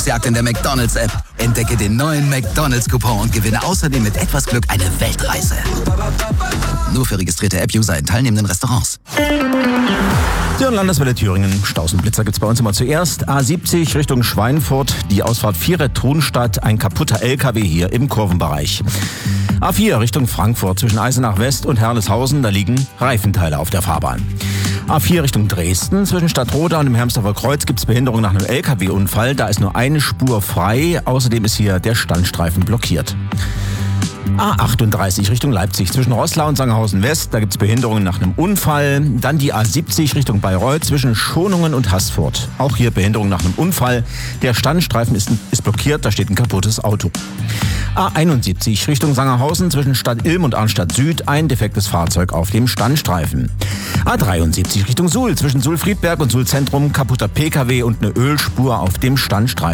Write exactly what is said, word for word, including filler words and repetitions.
Jagd in der McDonald's-App. Entdecke den neuen McDonald's-Coupon und gewinne außerdem mit etwas Glück eine Weltreise. Nur für registrierte App-User in teilnehmenden Restaurants. Thüringen, Landeswelle Thüringen. Stausenblitzer gibt's bei uns immer zuerst. A siebzig Richtung Schweinfurt, die Ausfahrt Vierer Thunstadt, ein kaputter L K W hier im Kurvenbereich. A vier Richtung Frankfurt zwischen Eisenach West und Herleshausen, da liegen Reifenteile auf der Fahrbahn. A vier Richtung Dresden, zwischen Stadtroda und dem Hermsdorfer Kreuz gibt's Behinderung nach einem L K W-Unfall. Da ist nur eine Spur frei, außerdem ist hier der Standstreifen blockiert. A achtunddreißig Richtung Leipzig, zwischen Roßlau und Sangerhausen West, da gibt's Behinderungen nach einem Unfall. Dann die A siebzig Richtung Bayreuth, zwischen Schonungen und Haßfurt. Auch hier Behinderung nach einem Unfall. Der Standstreifen ist, ist blockiert, da steht ein kaputtes Auto. A einundsiebzig Richtung Sangerhausen, zwischen Stadt Ilm und Arnstadt Süd, ein defektes Fahrzeug auf dem Standstreifen. A dreiundsiebzig Richtung Suhl, zwischen Suhl-Friedberg und Suhl-Zentrum, kaputter P K W und eine Ölspur auf dem Standstreifen.